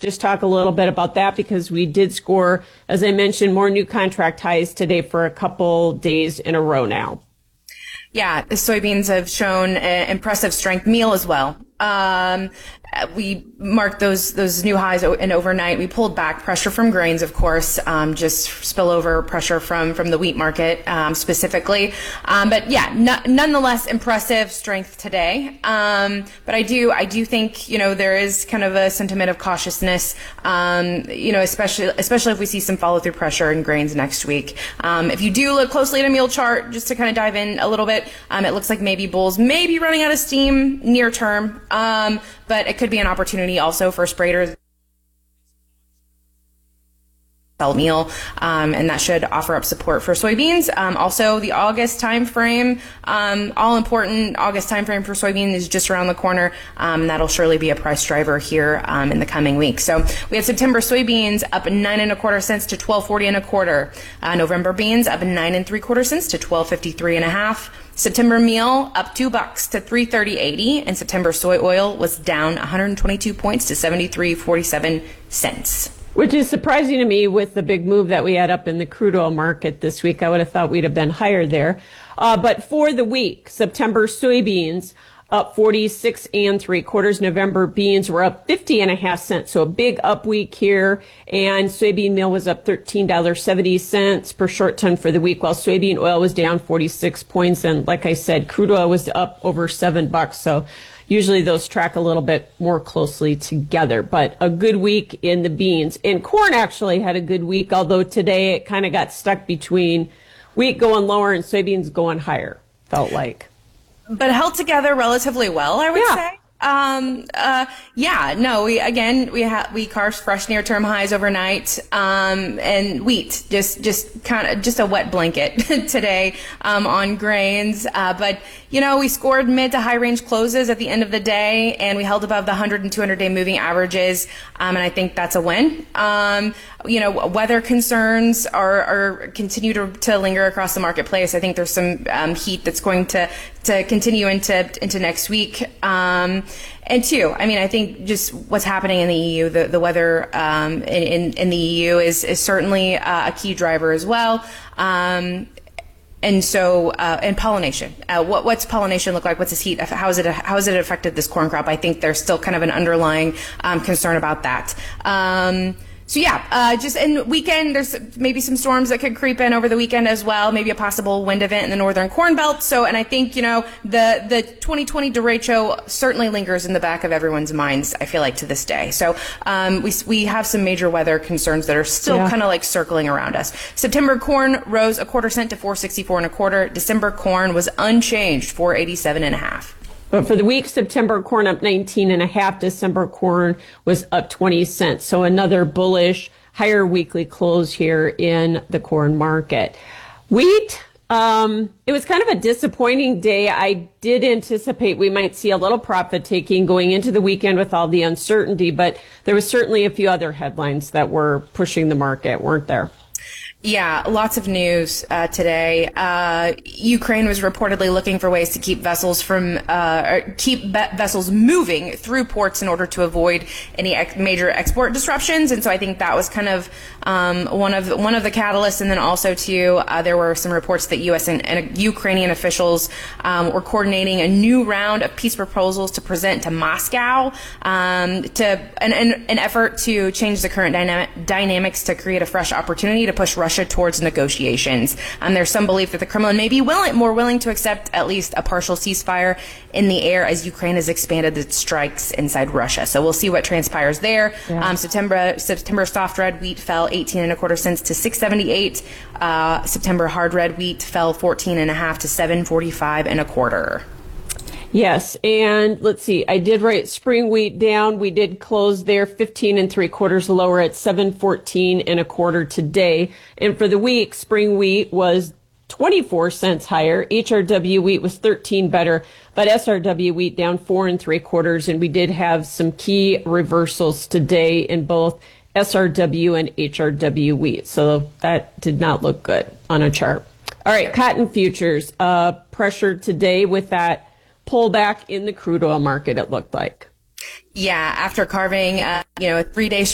just talk a little bit about that because we did score, as I mentioned, more new contract highs today for a couple days in a row now. Yeah, the soybeans have shown impressive strength. Meal as well. We marked those new highs and overnight. We pulled back pressure from grains, of course, just spillover pressure from the wheat market specifically. But yeah, nonetheless, impressive strength today. But I do think there is kind of a sentiment of cautiousness. Especially if we see some follow through pressure in grains next week. If you do look closely at a meal chart, just to kind of dive in a little bit, it looks like maybe bulls may be running out of steam near term. But it could be an opportunity also for spraders sell meal, and that should offer up support for soybeans. Also, the August timeframe, all important August timeframe for soybeans is just around the corner. That'll surely be a price driver here in the coming weeks. So we had September soybeans up 9.25 cents to 12.40 1/4. November beans up 9 3/4 cents to 12.53 1/2. September meal up $2 to 330.80, and September soy oil was down 122 points to 73.47 cents. Which is surprising to me with the big move that we had up in the crude oil market this week. I would have thought we'd have been higher there. But for the week, September soybeans up 46 3/4. November beans were up 50.5 cents. So a big up week here. And soybean meal was up $13.70 per short ton for the week, while soybean oil was down 46 points. And like I said, crude oil was up over $7. So usually those track a little bit more closely together, but a good week in the beans. And corn actually had a good week, although today it kind of got stuck between wheat going lower and soybeans going higher, felt like. But held together relatively well, I would say. We carved fresh near term highs overnight. And wheat, just a wet blanket today, on grains. But we scored mid to high range closes at the end of the day, and we held above the 100 and 200 day moving averages. And I think that's a win. Weather concerns are continue to linger across the marketplace. I think there's some heat that's going to continue into next week. And two, I think just what's happening in the EU, the weather in the EU is certainly a key driver as well. And so, and pollination. What's pollination look like? What's this heat? How has it affected this corn crop? I think there's still kind of an underlying concern about that. Just in weekend, there's maybe some storms that could creep in over the weekend as well, maybe a possible wind event in the northern corn belt. So, and I think, the 2020 derecho certainly lingers in the back of everyone's minds, I feel like, to this day. So, we have some major weather concerns that are still kind of like circling around us. September corn rose 1/4 cent to 464 1/4. December corn was unchanged, 487 1/2. But for the week, September corn up 19.5. December corn was up 20 cents. So another bullish, higher weekly close here in the corn market. Wheat, it was kind of a disappointing day. I did anticipate we might see a little profit taking going into the weekend with all the uncertainty, but there was certainly a few other headlines that were pushing the market, weren't there? Yeah, lots of news today. Ukraine was reportedly looking for ways to keep vessels vessels moving through ports in order to avoid any major export disruptions. And so I think that was kind of one of the catalysts. And then also too, there were some reports that U.S. and Ukrainian officials were coordinating a new round of peace proposals to present to Moscow to an effort to change the current dynamics to create a fresh opportunity to push Russia towards negotiations. There's some belief that the Kremlin may be more willing to accept at least a partial ceasefire in the air as Ukraine has expanded its strikes inside Russia. So we'll see what transpires there. Yeah. September soft red wheat fell 18 1/4 cents to 678. September hard red wheat fell 14.5 to 745 1/4. Yes, and let's see, I did write spring wheat down. We did close there 15 3/4 lower at 714 1/4 today. And for the week, spring wheat was 24 cents higher. HRW wheat was 13 better, but SRW wheat down 4 3/4. And we did have some key reversals today in both SRW and HRW wheat. So that did not look good on a chart. All right, cotton futures, pressured today with that pullback in the crude oil market, it looked like. Yeah, after carving, a 3-day